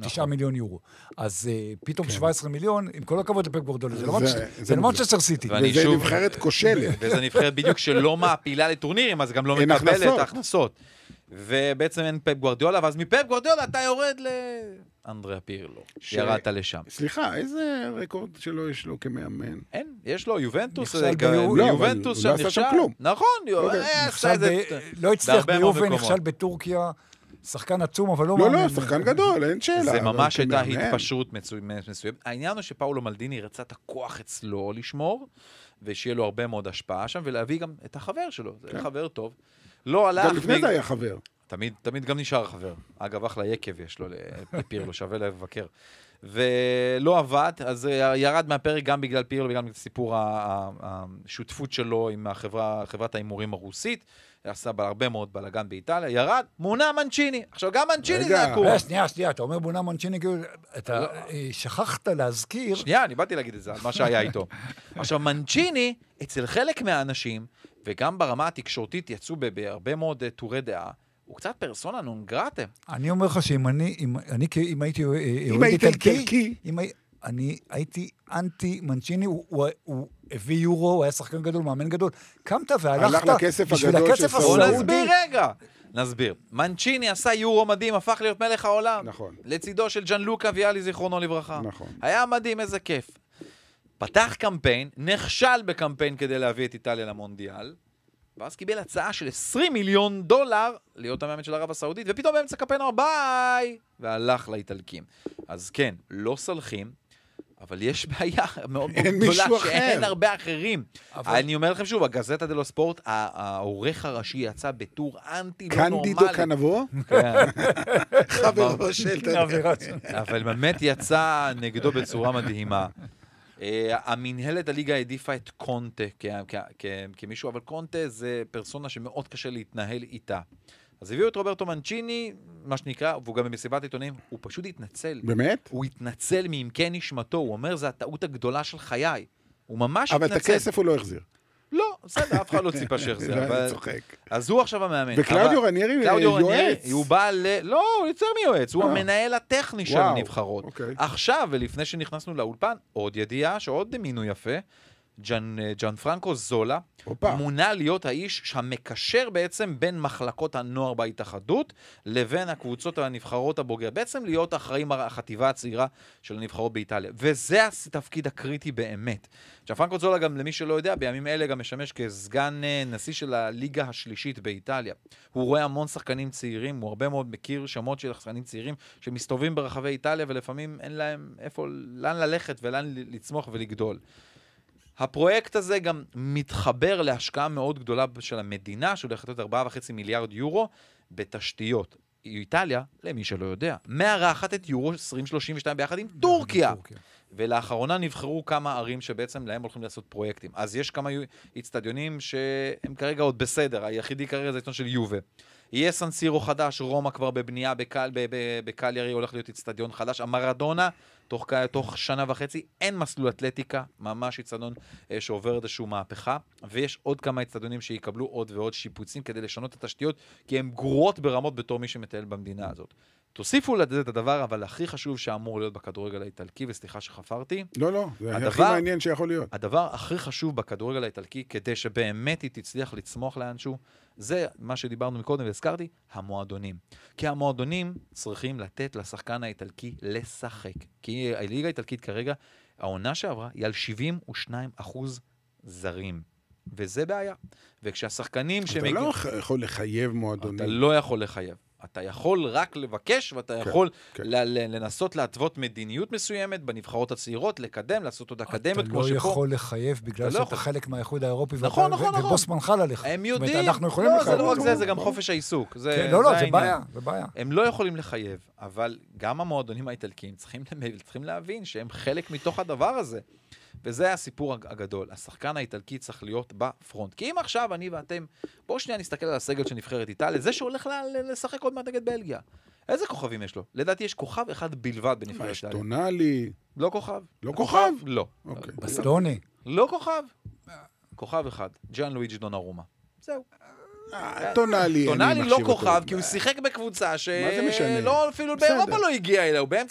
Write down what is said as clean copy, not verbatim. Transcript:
9 מיליון יורו. אז פתאום 17 מיליון, עם כל הכבוד לפפ גוורדיולה, זה לא מנצ'סטר סיטי. וזה נבחרת כושלת. וזה נבחרת בדיוק שלא מעפילה לטורנירים, אז גם לא מקבלת הכנסות. ובעצם אין פפ גוורדיולה, ואז מפפ גוורדיולה אתה יורד לאנדריה פירלו. ירדת לשם. סליחה, איזה רקורד שלו יש לו כמאמן? אין, יש לו יובנטוס. יובנטוס שנכשל. נכון, לא הצליח ביובה, נכשל בטורקיה. שחקן עצום, אבל לא מאמין. לא, שחקן גדול, אין שאלה. זה ממש הייתה התפשרות מסוימת. העניין הוא שפאולו מלדיני רצה את הכוח אצלו לשמור, ושיהיה לו הרבה מאוד השפעה שם, ולהביא גם את החבר שלו. זה חבר טוב. לא הלך... גם לפני זה היה חבר. תמיד גם נשאר חבר. אגב, אחלה יקב יש לו לפירלו, שווה לבקר. ולא עבד, אז ירד מהפרק גם בגלל פירלו, וגם בגלל סיפור השותפות שלו עם חברת האימורים הרוסית. עשה הרבה מאוד בלגן באיטליה, ירד, מונה מנצ'יני. עכשיו גם מנצ'יני זה הקור. שנייה, אתה אומר מונה מנצ'יני, אתה שכחת להזכיר... שנייה, אני באתי להגיד את זה, על מה שהיה איתו. עכשיו, מנצ'יני, אצל חלק מהאנשים, וגם ברמה התקשורתית יצאו בהרבה מאוד טורי דעה, הוא קצת פרסונה נון גרטה. אני אומר לך שאם אם הייתי איטלקי, אני הייתי אנטי מנצ'יני, הוא הביא יורו, הוא היה שחקן גדול, מאמן גדול. קמת והלכת בשביל הכסף הסעודי. נסביר. מנצ'יני עשה יורו מדהים, הפך להיות מלך העולם. נכון. לצידו של ג'אן לוקה ויאלי זיכרונו לברכה. נכון. היה מדהים, איזה כיף. פתח קמפיין, נכשל בקמפיין כדי להביא את איטליה למונדיאל, ואז קיבל הצעה של $20 מיליון להיות המאמן של ערב הסעודית, ופתאום באמצע קמפיין ביי, והלך לאיטלקים. אז כן, לא סלחים, אבל יש בעיה מאוד גדולה שאין הרבה אחרים. אני אומר לכם שוב, הגזטה דלו ספורט, העורך הראשי יצא בטור אנטי לא נורמלי. קנדידו קנבו? כן. חברו של אבל באמת יצא נגדו בצורה מדהימה. המנהלת הליגה העדיפה את קונטה כמישהו, אבל קונטה זה פרסונה שמאוד קשה להתנהל איתה. אז הביאו את רוברטו מנצ'יני, מה שנקרא, והוא גם במסיבת עיתונים, הוא פשוט התנצל. באמת? הוא התנצל מעמקי נשמתו, הוא אומר, זה הטעות הגדולה של חיי. הוא ממש התנצל. אבל את הכסף הוא לא החזיר. לא, בסדר, אף אחד לא ציפה שיחזיר. אני צוחק. אז הוא עכשיו המאמן. וקלאודיו רניירי יועץ. הוא בא לא, הוא יוצר מיועץ, הוא המנהל הטכני של הנבחרות. עכשיו, ולפני שנכנסנו לאולפן, עוד ידיעה שעוד מינוי יפה, ג'אן פרנקו זולה, מונה להיות האיש שהמקשר בעצם בין מחלקות הנוער בהתאחדות לבין הקבוצות הנבחרות הבוגר. בעצם להיות אחראים החטיבה הצעירה של הנבחרות באיטליה. וזה התפקיד הקריטי באמת. ג'אן פרנקו זולה, גם למי שלא יודע, בימים אלה גם משמש כסגן נשיא של הליגה השלישית באיטליה. הוא רואה המון שחקנים צעירים, הוא הרבה מאוד מכיר שמות של שחקנים צעירים שמסתובבים ברחבי איטליה, ולפעמים אין להם לאן ללכת ולאן לצמוח ולגדול. הפרויקט הזה גם מתחבר להשקעה מאוד גדולה של המדינה, שהולכת להיות 4.5 מיליארד יורו בתשתיות. איטליה, למי שלא יודע, מארחת את יורו 2032 ביחד עם טורקיה. ולאחרונה נבחרו כמה ערים שבעצם להם הולכים לעשות פרויקטים. אז יש כמה אצטדיונים שהם כרגע עוד בסדר, היחידי כרגע זה עיתון של יובה. יהיה סן סירו חדש, רומא כבר בבנייה, בקליארי הולך להיות אצטדיון חדש, המרדונה, תוך שנה וחצי, אין מסלול אתלטיקה, ממש אצטדיון שעובר איזשהו מהפכה, ויש עוד כמה אצטדיונים שיקבלו עוד ועוד שיפוצים כדי לשנות את התשתיות, כי הן גרועות ברמות בתור מי שמטייל במדינה הזאת. תוסיפו לזה את הדבר, אבל הכי חשוב שאמור להיות בכדורגל האיטלקי, וסליחה שחפרתי. לא, זה הכי מעניין שיכול להיות. הדבר הכי חשוב בכדורגל האיטלקי, כדי שבאמת היא תצליח לצמוח לאנשהו, זה מה שדיברנו מקודם והזכרתי, המועדונים. כי המועדונים צריכים לתת לשחקן האיטלקי לשחק. כי הליגה האיטלקית כרגע, העונה שעברה היא על 72% זרים. וזה בעיה. וכשהשחקנים אתה לא יכול לחייב מועדונים. אתה לא יכול לחייב. אתה יכול רק לבקש, ואתה יכול לנסות להתוות מדיניות מסוימת בנבחרות הצעירות, לקדם, לעשות עוד אקדמיות כמו שפה. אתה שפה. לא יכול לחייב בגלל שאתה חלק מהאיחוד האירופי, ובוס מנחל עליך. הם יודעים. אנחנו יכולים לחייב. זה לא רק זה, זה גם חופש העיסוק. זה בעיה. הם לא יכולים לחייב, אבל גם המועדונים האיטלקיים צריכים להבין שהם חלק מתוך הדבר הזה. וזה הסיפור הגדול. השחקן האיטלקי צריך להיות בפרונט. כי אם עכשיו אני ואתם, בואו שנייה נסתכל על הסגל של נבחרת איטליה, זה שהולך לשחק עוד מעט נגד בלגיה. איזה כוכבים יש לו? לדעתי יש כוכב אחד בלבד בנבחרת איטליה. טונאלי. לא כוכב. לא כוכב? לא. בסטוני. לא כוכב. כוכב אחד. ג'אן לואיג'י דונרומה. זהו. טונאלי לא כוכב, כי הוא שיחק בקבוצה שלא, אפילו באירופה לא הגיע אליה, הוא